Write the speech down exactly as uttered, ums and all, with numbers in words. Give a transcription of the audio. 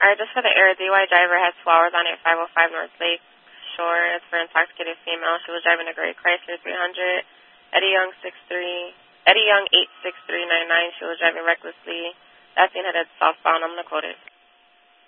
Alright, just for the error, D Y driver has two hours on it, five oh five North Lake Shore. It's for intoxicated female. She was driving a gray Chrysler three hundred. Eddie Young six three. Eddie Young eight six three nine nine. She was driving recklessly. That scene headed southbound. I'm going to quote it.